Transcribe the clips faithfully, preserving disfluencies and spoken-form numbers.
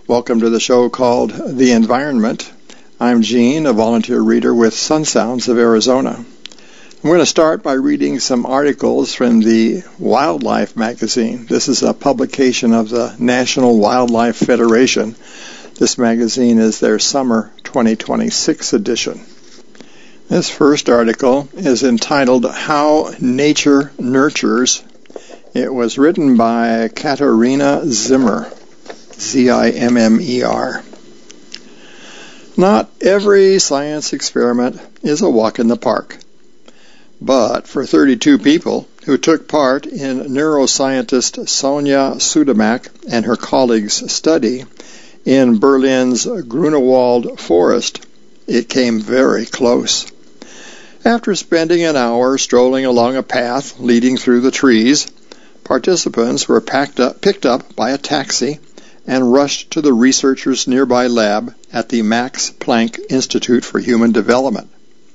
Welcome to the show called The Environment. I'm Gene, a volunteer reader with Sun Sounds of Arizona. I'm going to start by reading some articles from the Wildlife magazine. This is a publication of the National Wildlife Federation. This magazine is their summer twenty twenty-six edition. This first article is entitled How Nature Nurtures. It was written by Katarina Zimmer, Z I M M E R. Not every science experiment is a walk in the park. But for thirty-two people who took part in neuroscientist Sonia Sudamak and her colleagues' study in Berlin's Grunewald Forest, it came very close. After spending an hour strolling along a path leading through the trees, participants were packed up, picked up by a taxi and rushed to the researchers' nearby lab at the Max Planck Institute for Human Development.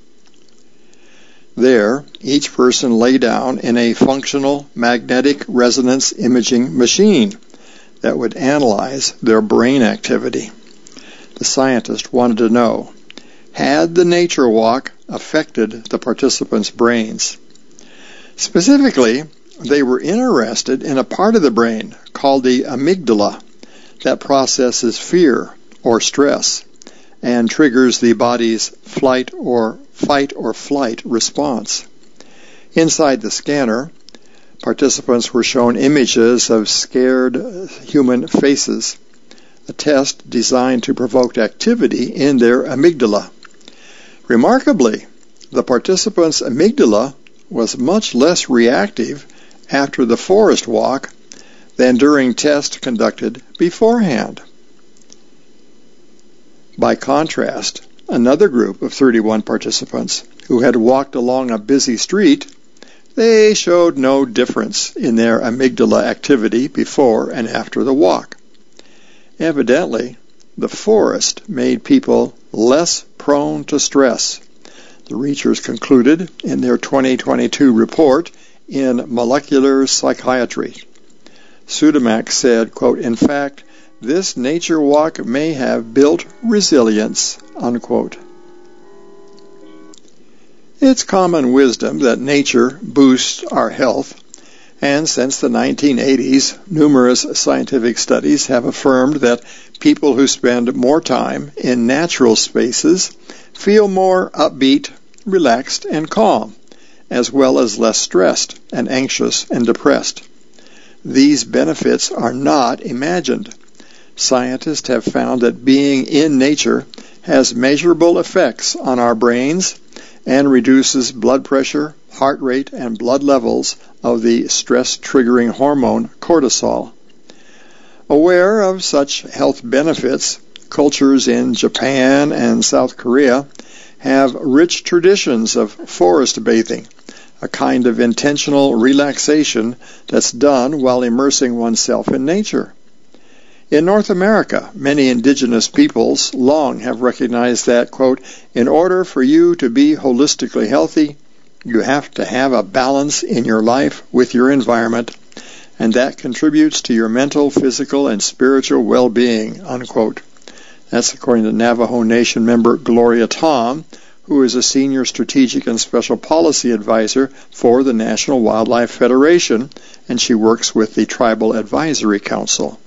There, each person lay down in a functional magnetic resonance imaging machine that would analyze their brain activity. The scientist wanted to know, had the nature walk affected the participants' brains? Specifically, they were interested in a part of the brain called the amygdala that processes fear or stress and triggers the body's flight or fight or flight response. Inside the scanner, participants were shown images of scared human faces, a test designed to provoke activity in their amygdala. Remarkably, the participants' amygdala was much less reactive after the forest walk than during tests conducted beforehand. By contrast, another group of thirty-one participants who had walked along a busy street, they showed no difference in their amygdala activity before and after the walk. Evidently, the forest made people less prone to stress. The researchers concluded in their twenty twenty-two report in Molecular Psychiatry. Sudamak said, quote, "In fact, this nature walk may have built resilience," unquote. It's common wisdom that nature boosts our health, and since the nineteen eighties, numerous scientific studies have affirmed that people who spend more time in natural spaces feel more upbeat, relaxed, and calm, as well as less stressed and anxious and depressed. These benefits are not imagined. Scientists have found that being in nature has measurable effects on our brains and reduces blood pressure, heart rate, and blood levels of the stress-triggering hormone cortisol. Aware of such health benefits, cultures in Japan and South Korea have rich traditions of forest bathing, a kind of intentional relaxation that's done while immersing oneself in nature. In North America, many indigenous peoples long have recognized that, quote, "In order for you to be holistically healthy, you have to have a balance in your life with your environment, and that contributes to your mental, physical, and spiritual well-being," unquote. That's according to Navajo Nation member Gloria Tom, who is a senior strategic and special policy advisor for the National Wildlife Federation, and she works with the Tribal Advisory Council.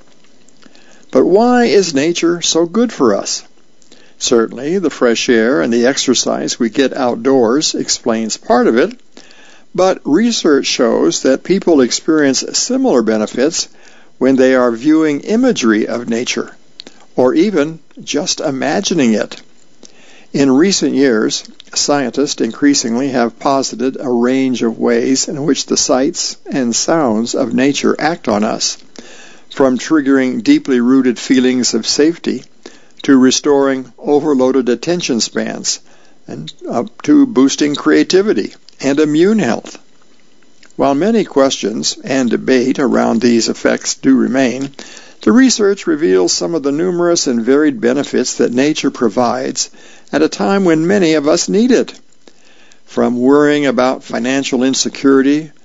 But why is nature so good for us? Certainly, the fresh air and the exercise we get outdoors explains part of it, but research shows that people experience similar benefits when they are viewing imagery of nature, or even just imagining it. In recent years, scientists increasingly have posited a range of ways in which the sights and sounds of nature act on us, from triggering deeply rooted feelings of safety to restoring overloaded attention spans and up to boosting creativity and immune health. While many questions and debate around these effects do remain, the research reveals some of the numerous and varied benefits that nature provides at a time when many of us need it. From worrying about financial insecurity